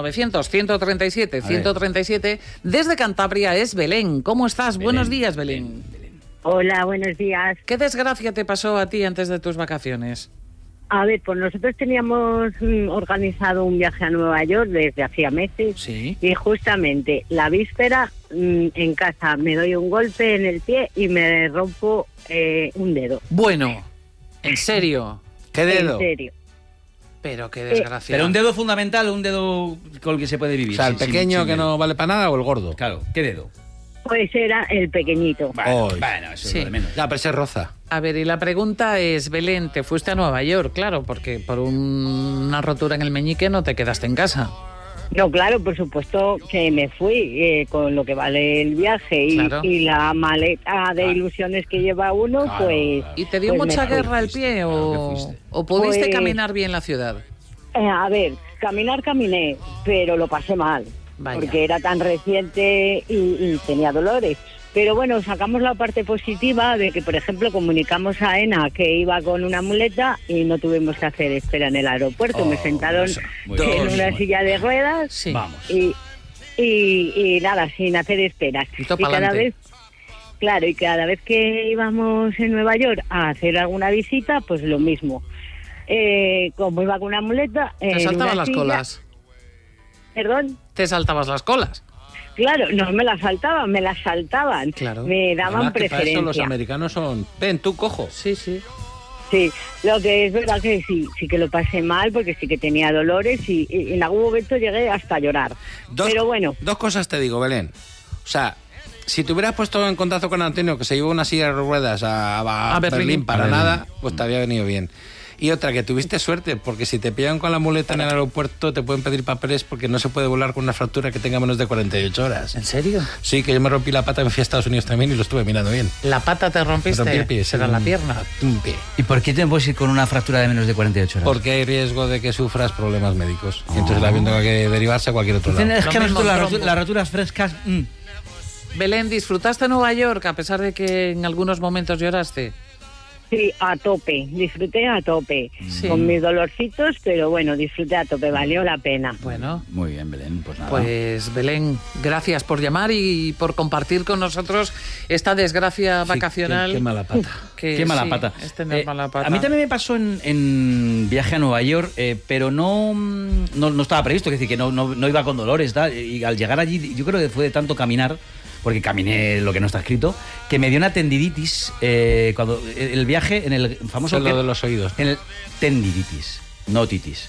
900-137-137 desde Cantabria es Belén. ¿Cómo estás? Buenos días, Belén. Hola, buenos días. ¿Qué desgracia te pasó a ti antes de tus vacaciones? A ver, pues nosotros teníamos organizado un viaje a Nueva York desde hacía meses. Sí. Y justamente la víspera en casa me doy un golpe en el pie y me rompo un dedo. Bueno, ¿en serio? ¿Qué dedo? En serio. Pero qué desgracia. ¿Pero un dedo fundamental o un dedo con el que se puede vivir? O sea, ¿el pequeño que no vale para nada o el gordo? Claro, ¿qué dedo? Pues era el pequeñito. Bueno, eso es lo de menos. Ya, pero se roza. A ver, y la pregunta es, Belén, te fuiste a Nueva York, claro, porque por una rotura en el meñique no te quedaste en casa. No, claro, por supuesto que me fui con lo que vale el viaje y la maleta de ilusiones que lleva uno, pues... ¿Y te dio mucha guerra el pie o pudiste caminar bien la ciudad? A ver, caminé, pero lo pasé mal. Vaya. Porque era tan reciente y tenía dolores. Pero bueno, sacamos la parte positiva de que, por ejemplo, comunicamos a ENA que iba con una muleta y no tuvimos que hacer espera en el aeropuerto. Me sentaron en una silla de ruedas y nada, sin hacer esperas. Y cada vez que íbamos en Nueva York a hacer alguna visita, pues lo mismo. Como iba con una muleta... ¿Te saltaban las colas? ¿Perdón? ¿Te saltabas las colas? Claro, no me las saltaban, me las saltaban. Claro. Me daban preferencia. Para eso los americanos son... Ven, tú cojo. Sí. Sí, lo que es verdad que sí que lo pasé mal porque sí que tenía dolores y en algún momento llegué hasta a llorar. Pero bueno. Dos cosas te digo, Belén. O sea, si te hubieras puesto en contacto con Antonio, que se llevó una silla de ruedas a Berlín para nada, pues te había venido bien. Y otra, que tuviste suerte, porque si te pillan con la muleta en el aeropuerto te pueden pedir papeles porque no se puede volar con una fractura que tenga menos de 48 horas. ¿En serio? Sí, que yo me rompí la pata y me fui a Estados Unidos también y lo estuve mirando bien. ¿La pata te rompiste? Me rompí el pie. ¿Será la pierna? Un pie. ¿Y por qué te puedes ir con una fractura de menos de 48 horas? Porque hay riesgo de que sufras problemas médicos. Y entonces el avión tenga que derivarse a cualquier otro lado. Es que nosotros las roturas frescas... Belén, ¿disfrutaste Nueva York a pesar de que en algunos momentos lloraste? Sí, a tope, disfruté a tope, Sí. con mis dolorcitos, pero bueno, disfruté a tope, valió la pena. Bueno. Muy bien, Belén, pues nada. Pues Belén, gracias por llamar y por compartir con nosotros esta desgracia vacacional. Qué mala pata. Qué mala pata. Es tener mala pata. A mí también me pasó en viaje a Nueva York, pero no estaba previsto, es decir, que no iba con dolores, tal, y al llegar allí, yo creo que fue de tanto caminar, porque caminé lo que no está escrito, que me dio una tendinitis cuando el viaje en el famoso... Lo de los oídos. En el tendinitis, no titis.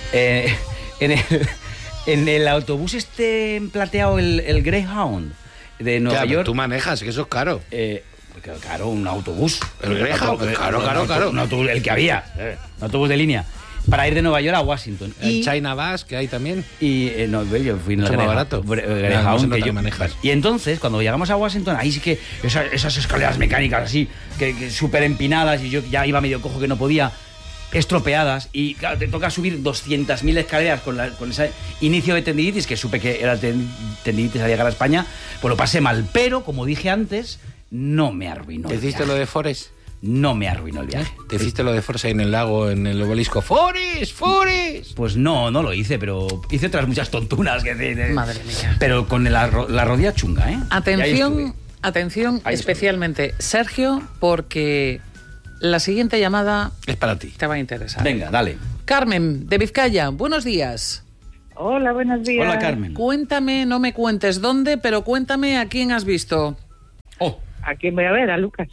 En el autobús plateado, el Greyhound de Nueva York... Tú manejas, que eso es caro. Claro, un autobús. El Greyhound, claro. Un autobús, el que había, un autobús de línea. Para ir de Nueva York a Washington. El China Bus, que hay también. Y no, yo fui en el más barato. Greyhound, que manejas. Y entonces, cuando llegamos a Washington, ahí sí que esas escaleras mecánicas así, que súper empinadas, y yo ya iba medio cojo que no podía, estropeadas, y claro, te toca subir 200.000 escaleras con ese inicio de tendinitis, que supe que era tendinitis al llegar a España, pues lo pasé mal. Pero, como dije antes, no me arruinó. ¿Te hiciste lo de Forest? No me arruinó el viaje. ¿Te hiciste lo de Forest ahí en el lago, en el obelisco? ¡Forest! Pues no lo hice, pero hice otras muchas tontunas. Madre mía. Pero con la rodilla chunga, ¿eh? Atención especialmente, Sergio, porque la siguiente llamada... Es para ti. Te va a interesar. Venga, dale. Carmen, de Vizcaya, buenos días. Hola, buenos días. Hola, Carmen. Cuéntame, no me cuentes dónde, pero cuéntame a quién has visto. ¿A quién voy a ver? A Lucas.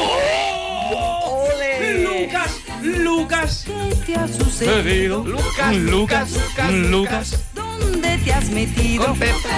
Lucas. ¿Qué te ha sucedido? Lucas. ¿Dónde te has metido?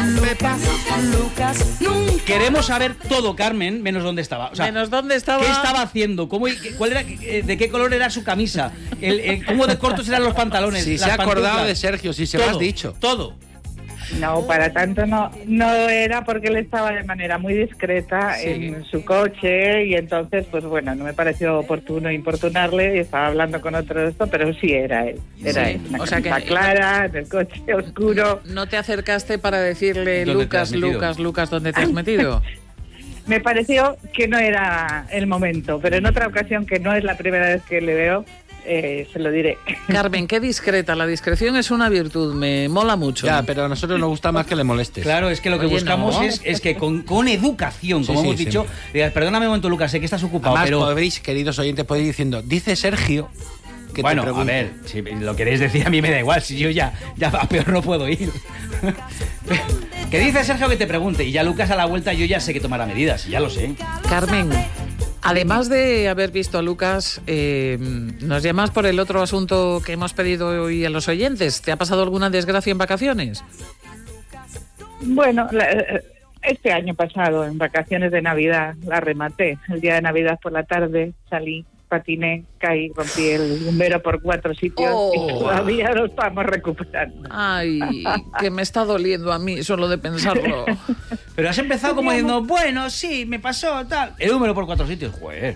Lucas, nunca. Queremos saber todo, Carmen, menos dónde estaba. O sea, menos dónde estaba. ¿Qué estaba haciendo? ¿Cuál era, de qué color era su camisa? ¿Cómo de cortos eran los pantalones? Si se ha acordado de Sergio, si se lo has dicho. Todo. No, para tanto no era, porque él estaba de manera muy discreta en su coche, y entonces, pues bueno, no me pareció oportuno importunarle, y estaba hablando con otro de esto, pero sí era él. Era él. Una camisa clara, en el coche oscuro. ¿No te acercaste para decirle, Lucas, ¿dónde te has Ay, metido? Me pareció que no era el momento, pero en otra ocasión, que no es la primera vez que le veo, se lo diré. Carmen, qué discreta. La discreción es una virtud, me mola mucho. Ya, pero a nosotros nos gusta más que le molestes. Claro, es que lo que buscamos es que con educación, como hemos dicho, digas, perdóname un momento, Lucas, sé que estás ocupado, además, pero... podréis, queridos oyentes, podéis ir diciendo, dice Sergio que bueno, te a ver, si lo queréis decir, a mí me da igual, si yo ya a peor no puedo ir. Que dice Sergio que te pregunte, y ya Lucas a la vuelta yo ya sé que tomará medidas, ya lo sé. Carmen, además de haber visto a Lucas, nos llamas por el otro asunto que hemos pedido hoy a los oyentes. ¿Te ha pasado alguna desgracia en vacaciones? Bueno, este año pasado, en vacaciones de Navidad, la rematé. El día de Navidad por la tarde salí, patiné, caí, rompí el bombero por 4 sitios y todavía lo estamos recuperando. Ay, que me está doliendo a mí solo de pensarlo. Pero has empezado como diciendo, bueno, sí, me pasó, tal. El número por 4 sitios. Joder,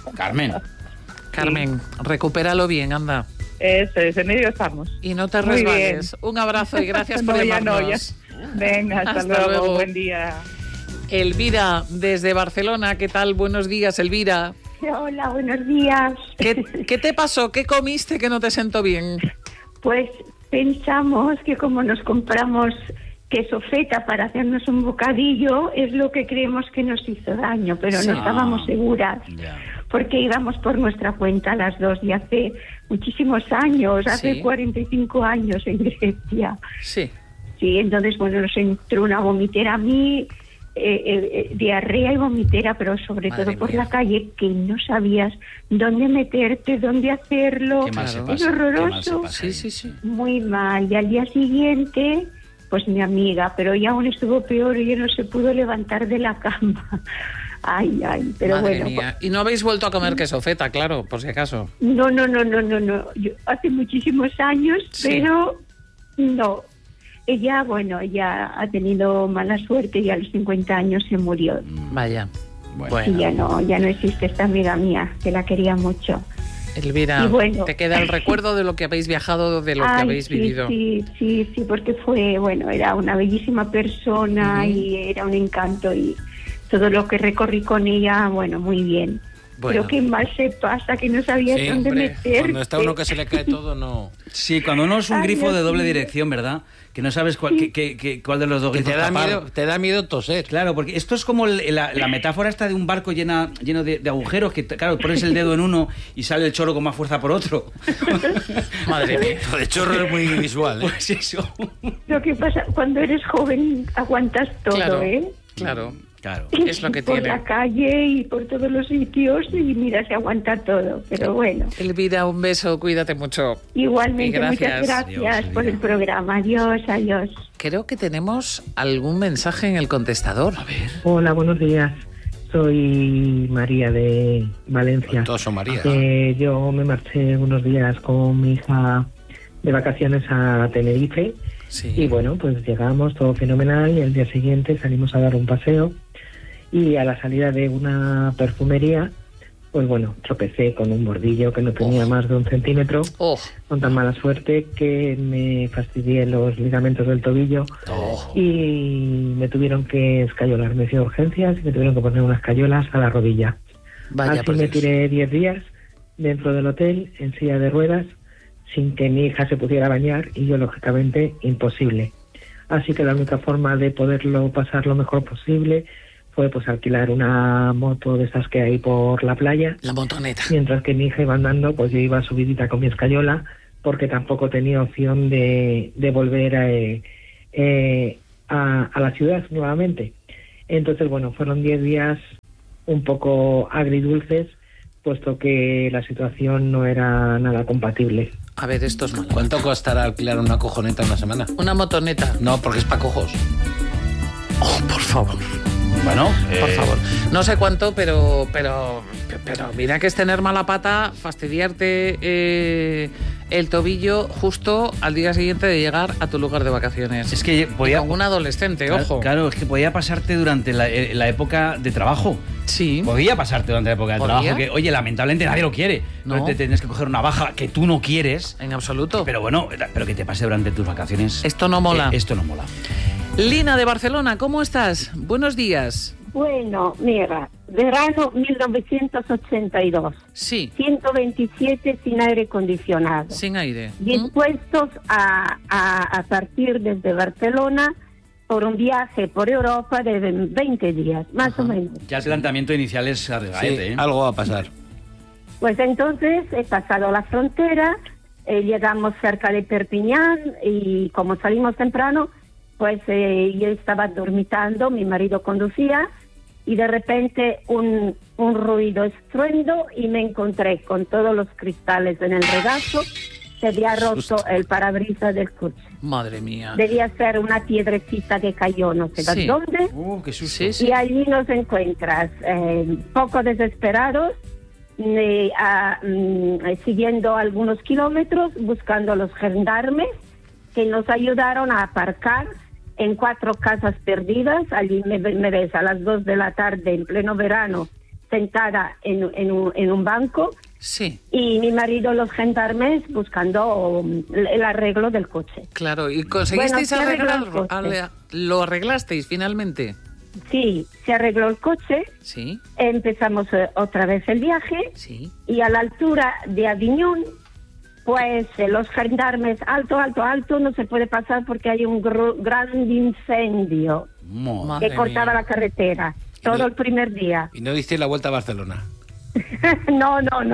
Carmen, recupéralo bien, anda. Eso es, en ello estamos. Y no te Muy resbales. bien. Un abrazo y gracias por llamarnos. Venga, hasta luego, buen día. Elvira, desde Barcelona, ¿qué tal? Buenos días, Elvira. Hola, buenos días. ¿Qué te pasó? ¿Qué comiste que no te sentó bien? Pues pensamos que como nos compramos queso feta para hacernos un bocadillo, es lo que creemos que nos hizo daño, pero no estábamos seguras. Porque íbamos por nuestra cuenta las dos, y hace muchísimos años, hace 45 años en Grecia. Sí. Sí, entonces, bueno, nos entró una vomitera a mí, diarrea y vomitera, pero sobre todo por la calle, que no sabías dónde meterte, dónde hacerlo. Qué mal se Es pasa, horroroso. Sí. Muy mal. Y al día siguiente, pues mi amiga, pero ella aún estuvo peor, ella no se pudo levantar de la cama. Ay, pero Madre bueno. mía. Y no habéis vuelto a comer queso feta, claro, por si acaso. No. Yo, hace muchísimos años, pero no. Ella ha tenido mala suerte y a los 50 años se murió. Vaya. Y ya no existe esta amiga mía, que la quería mucho. Elvira, Y bueno, te queda el recuerdo de lo que habéis viajado, de lo que habéis vivido. Sí, porque fue, era una bellísima persona y era un encanto, y todo lo que recorrí con ella, muy bien. Pero qué mal se pasa, que no sabía dónde meter. Cuando está uno que se le cae todo, no... Sí, cuando uno es un grifo de doble dirección, ¿verdad? Que no sabes cuál de los dos grifos tapar. Te da miedo toser. Claro, porque esto es como la metáfora esta de un barco lleno de agujeros, que claro, pones el dedo en uno y sale el chorro con más fuerza por otro. Madre mía, el chorro es muy visual, ¿eh? Pues eso. Lo que pasa, cuando eres joven aguantas todo, claro, ¿eh? Claro. Es lo que tiene. Por la calle y por todos los sitios, y mira, se aguanta todo, pero bueno. Elvira, un beso, cuídate mucho. Igualmente, muchas gracias Adiós, por el programa. Adiós, adiós. Creo que tenemos algún mensaje en el contestador. A ver. Hola, buenos días. Soy María de Valencia. Todos son María. Yo me marché unos días con mi hija de vacaciones a Tenerife. Sí. Y bueno, pues llegamos, todo fenomenal, y el día siguiente salimos a dar un paseo, y a la salida de una perfumería, pues bueno, tropecé con un bordillo que no tenía más de 1 centímetro, con tan mala suerte que me fastidié los ligamentos del tobillo y me tuvieron que escayolar. Me hicieron urgencias y me tuvieron que poner unas escayolas a la rodilla. Vaya, así me tiré 10 días dentro del hotel en silla de ruedas, sin que mi hija se pudiera bañar, y yo, lógicamente, imposible. Así que la única forma de poderlo pasar lo mejor posible fue pues alquilar una moto de esas que hay por la playa. La motoneta. Mientras que mi hija iba andando, pues yo iba subidita con mi escayola, porque tampoco tenía opción de volver a la ciudad nuevamente. Entonces, bueno, fueron 10 días un poco agridulces, puesto que la situación no era nada compatible. A ver, esto es malo. ¿Cuánto costará alquilar una cojoneta una semana? Una motoneta. No, porque es para cojos. Oh, por favor. Bueno, por favor. No sé cuánto, pero mira que es tener mala pata, fastidiarte el tobillo justo al día siguiente de llegar a tu lugar de vacaciones. Es que podía, con un adolescente, claro, ojo. Claro, es que podía pasarte durante la época de trabajo. Sí. Podía pasarte durante la época de trabajo, que, oye, lamentablemente nadie lo quiere. No. Te tienes que coger una baja que tú no quieres. En absoluto. Pero bueno, pero que te pase durante tus vacaciones. Esto no mola. Esto no mola. Lina de Barcelona, ¿cómo estás? Buenos días. Bueno, mira, verano 1982. Sí. 127 sin aire acondicionado. Sin aire. Dispuestos a partir desde Barcelona por un viaje por Europa de 20 días, más o menos. Ya el planteamiento inicial es arriesgate, sí, algo va a pasar. Pues entonces he pasado la frontera, llegamos cerca de Perpiñán, y como salimos temprano, pues yo estaba dormitando, mi marido conducía, y de repente un ruido, estruendo, y me encontré con todos los cristales en el regazo. Se había roto el parabrisas del coche. Madre mía. Debía ser una piedrecita que cayó, no sé de dónde. Qué susto. Sí. Y allí nos encuentras, poco desesperados, siguiendo algunos kilómetros, buscando a los gendarmes, que nos ayudaron a aparcar en 4 casas perdidas. Allí me ves a las 2 de la tarde, en pleno verano, sentada en un banco. Sí. Y mi marido, los gendarmes, buscando el arreglo del coche. Claro, ¿y conseguisteis arreglarlo? ¿Lo arreglasteis finalmente? Sí, se arregló el coche. Sí. Empezamos otra vez el viaje. Sí. Y a la altura de Aviñón, pues los gendarmes, alto, no se puede pasar porque hay un gran incendio que cortaba la carretera. Todo el primer día. ¿Y no diste la vuelta a Barcelona? No.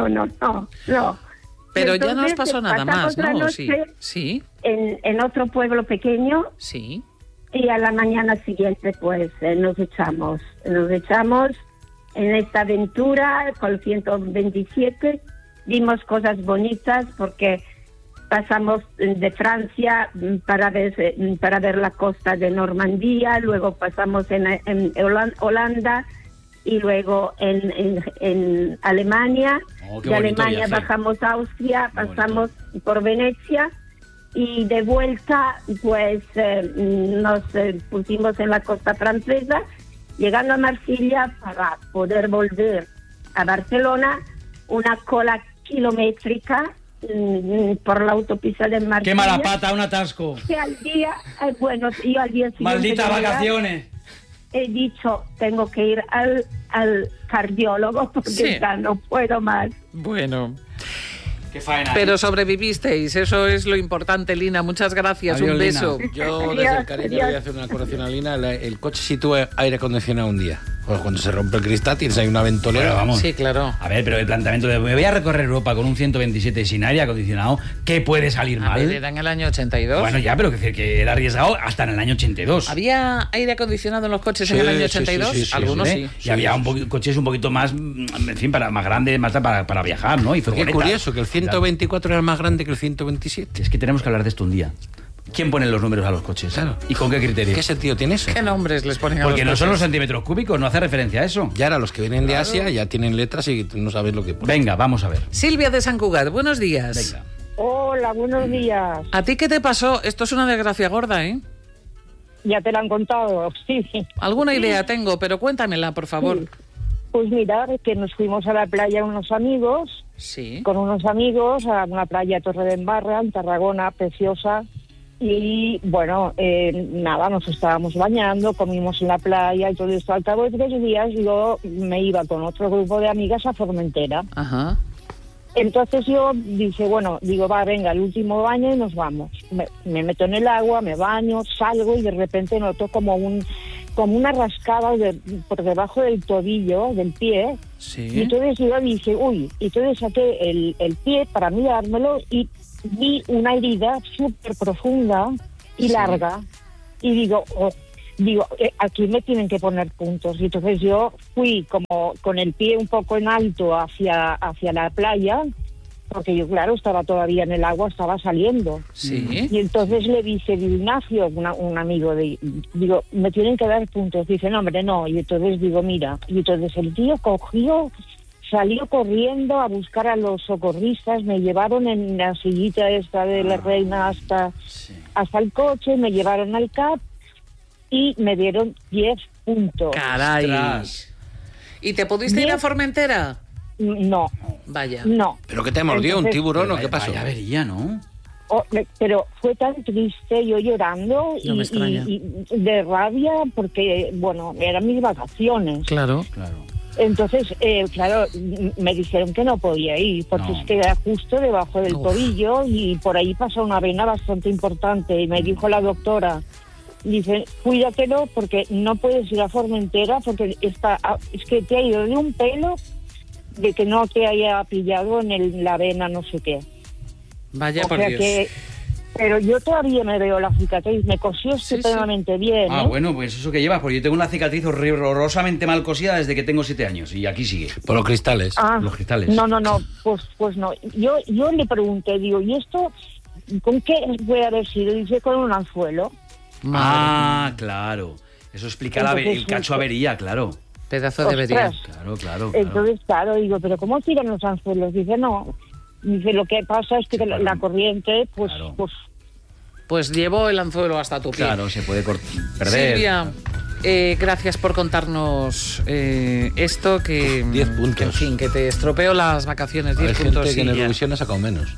Pero entonces, ya no os pasó nada más, ¿no? Sí. En otro pueblo pequeño. Sí. Y a la mañana siguiente, pues, nos echamos en esta aventura con el 127. Vimos cosas bonitas porque pasamos de Francia para ver la costa de Normandía, luego pasamos en Holanda y luego en Alemania. De Alemania bajamos a Austria, pasamos por Venecia y de vuelta pues nos pusimos en la costa francesa, llegando a Marsella para poder volver a Barcelona. Una cola kilométrica por la autopista de Marsella. ¡Qué mala pata, un atasco! Que al día, yo al día siguiente... ¡Malditas vacaciones! he dicho, tengo que ir al cardiólogo porque ya no puedo más. Bueno. Qué faena. Pero sobrevivisteis, eso es lo importante, Lina. Muchas gracias, Adiós, un beso. Lina. Yo desde el cariño le voy a hacer una corrección a Lina. El coche sí tuvo aire acondicionado un día. Pues cuando se rompe el cristal tienes ahí una ventolera. Bueno, vamos. Sí, claro. A ver, pero el planteamiento de me voy a recorrer Europa con un 127 sin aire acondicionado, ¿qué puede salir A mal? ver, era en el año 82. Bueno, ya, pero que era arriesgado hasta en el año 82. ¿Había aire acondicionado en los coches en el año 82? Sí, Algunos sí. Y había coches un poquito más, en fin, más grandes, más para viajar, ¿no? Y qué curioso, que el 124 era más grande que el 127. Es que tenemos que hablar de esto un día. ¿Quién pone los números a los coches? Claro. ¿Y con qué criterio? ¿Qué sentido tiene eso? ¿Qué nombres les ponen a los Porque coches? no son los centímetros cúbicos, no hace referencia a eso. Ya ahora los que vienen de Asia ya tienen letras y no sabes lo que ponen. Venga, vamos a ver. Silvia de San Cugat, buenos días. Venga. Hola, buenos días. ¿A ti qué te pasó? Esto es una desgracia gorda, ¿eh? Ya te la han contado, sí. Alguna idea tengo, pero cuéntamela, por favor. Sí. Pues mirad, que nos fuimos a la playa unos amigos, Sí. con unos amigos, a una playa Torre de Embarra, en Tarragona, preciosa. Y bueno, nada, nos estábamos bañando, comimos en la playa y todo esto. Al cabo de 3 días yo me iba con otro grupo de amigas a Formentera. Ajá. Entonces yo dije, bueno, digo, va, venga, el último baño y nos vamos. Me meto en el agua, me baño, salgo y de repente noto como una rascada por debajo del tobillo, del pie. Sí. Y entonces yo dije, uy, y entonces saqué el pie para mirármelo y vi una herida súper profunda y larga. Y digo, aquí me tienen que poner puntos. Y entonces yo fui como con el pie un poco en alto hacia la playa, porque yo, claro, estaba todavía en el agua, estaba saliendo. Sí. Y entonces le dice, Ignacio, un amigo, digo, me tienen que dar puntos. Dice, no, hombre, no. Y entonces digo, mira. Y entonces el tío salió corriendo a buscar a los socorristas, me llevaron en la sillita esta de la reina hasta el coche, me llevaron al CAP y me dieron 10 puntos. Caray. Ostras. ¿Y te pudiste ir a Formentera? No. Vaya. No. ¿Pero qué te mordió? ¿Un tiburón o qué pasó? Vaya avería, ¿no? Pero fue tan triste, yo llorando No me extraña. y de rabia porque, bueno, eran mis vacaciones. Claro. Entonces, claro, me dijeron que no podía ir porque es que era justo debajo del tobillo y por ahí pasa una vena bastante importante. Y me dijo la doctora, dice, cuídatelo porque no puedes ir a Formentera porque es que te ha ido de un pelo de que no te haya pillado en la vena no sé qué. Vaya, O por sea Dios. pero yo todavía me veo la cicatriz, me cosió estupendamente bien. Ah, bueno, pues eso que llevas, porque yo tengo una cicatriz horrorosamente mal cosida desde que tengo 7 años y aquí sigue. Por los cristales. Los cristales. No, pues no. Yo le pregunté, digo, ¿y esto con qué puede haber sido? Dice, con un anzuelo. Ah, claro. Eso explica Entonces, el cacho avería, claro. Pedazo de avería. Claro. Entonces, claro, digo, ¿pero cómo tiran los anzuelos? Dice, no. Dice, lo que pasa es que la corriente, Pues llevó el anzuelo hasta tu pie. Claro, se puede perder. Silvia, gracias por contarnos esto que... 10 puntos. Que, en fin, que te estropeó las vacaciones. 10 Hay puntos. gente que en y ya. Eurovisión ha sacado menos.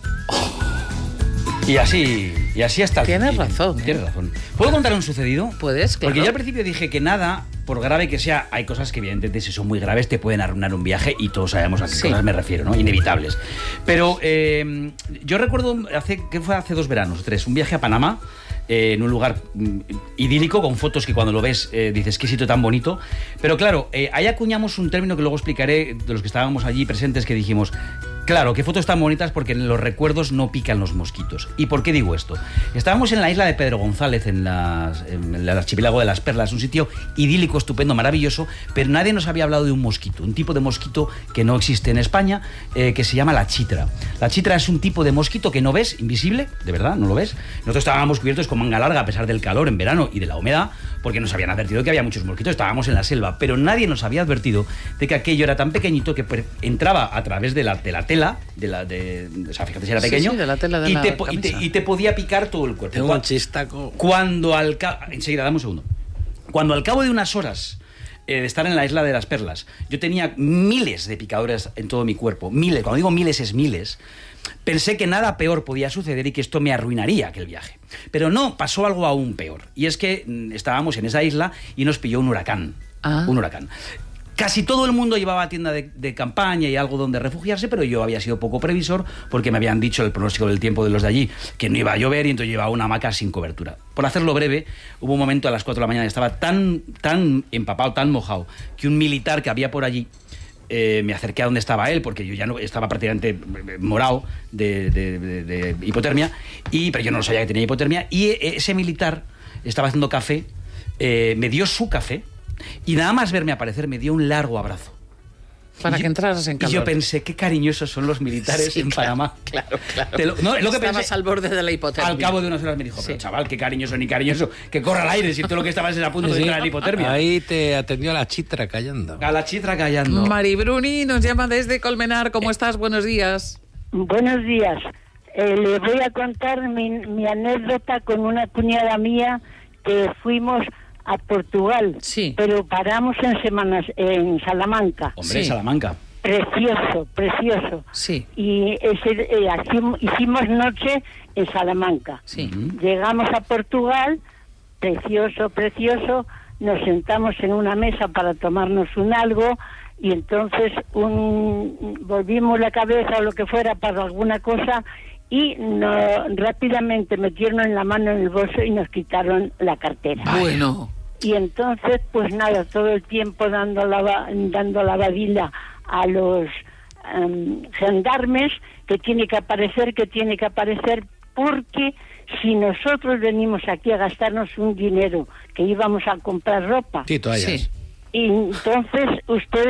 Y así hasta el Tienes fin. razón. Tienes razón. ¿Puedo contar un sucedido? Puedes, claro. Porque yo al principio dije que nada, por grave que sea, hay cosas que evidentemente si son muy graves te pueden arruinar un viaje y todos sabemos a qué cosas me refiero, ¿no? Inevitables. Pero yo recuerdo, fue hace 2 veranos o 3, un viaje a Panamá, en un lugar idílico, con fotos que cuando lo ves dices, qué sitio tan bonito. Pero claro, ahí acuñamos un término que luego explicaré de los que estábamos allí presentes, que dijimos, claro, qué fotos tan bonitas porque en los recuerdos no pican los mosquitos. ¿Y por qué digo esto? Estábamos en la isla de Pedro González, en el archipiélago de las Perlas, un sitio idílico, estupendo, maravilloso, pero nadie nos había hablado de un mosquito, un tipo de mosquito que no existe en España, que se llama la chitra. La chitra es un tipo de mosquito que no ves, invisible, de verdad, no lo ves. Nosotros estábamos cubiertos con manga larga a pesar del calor en verano y de la humedad, porque nos habían advertido que había muchos mosquitos, estábamos en la selva, pero nadie nos había advertido de que aquello era tan pequeñito que entraba a través de la tela, o sea, fíjate si era pequeño, de la tela de la camisa. y te podía picar todo el cuerpo. Tengo un chistaco. Enseguida, dame un segundo. Cuando al cabo de unas horas de estar en la isla de las Perlas. Yo tenía miles de picaduras en todo mi cuerpo, miles, cuando digo miles es miles. Pensé que nada peor podía suceder y que esto me arruinaría aquel viaje. Pero no, pasó algo aún peor. Y es que estábamos en esa isla y nos pilló un huracán. Un huracán. Casi todo el mundo llevaba tienda de campaña y algo donde refugiarse, pero yo había sido poco previsor porque me habían dicho el pronóstico del tiempo de los de allí que no iba a llover y entonces llevaba una hamaca sin cobertura. Por hacerlo breve, hubo un momento a las 4 de la mañana, estaba tan empapado, tan mojado, que un militar que había por allí, me acerqué a donde estaba él, porque yo ya no estaba prácticamente morado de hipotermia, pero yo no lo sabía que tenía hipotermia, y ese militar estaba haciendo café, me dio su café, y nada más verme aparecer me dio un largo abrazo. Para que entraras en calor. Y yo pensé, qué cariñosos son los militares en Panamá. Claro. Lo que estabas pensé, al borde de la hipotermia. Al cabo de unas horas me dijo, pero chaval, qué cariñoso ni cariñoso, que corra al aire, si todo lo que estabas es a punto de entrar en hipotermia. Ahí te atendió a la chitra callando. A la chitra callando. Mari Bruni nos llama desde Colmenar. ¿Cómo estás? Buenos días. Buenos días. Le voy a contar mi anécdota con una cuñada mía que fuimos a Portugal, pero paramos en Salamanca. Hombre, Salamanca. Precioso. Sí. Y hicimos noche en Salamanca. Sí. Llegamos a Portugal, precioso. Nos sentamos en una mesa para tomarnos un algo y entonces volvimos la cabeza o lo que fuera para alguna cosa y rápidamente metieron en la mano en el bolso y nos quitaron la cartera. Bueno. Y entonces, pues nada, todo el tiempo dando la badila a los gendarmes que tiene que aparecer, porque si nosotros venimos aquí a gastarnos un dinero que íbamos a comprar ropa. Sí, toallas. Y entonces ustedes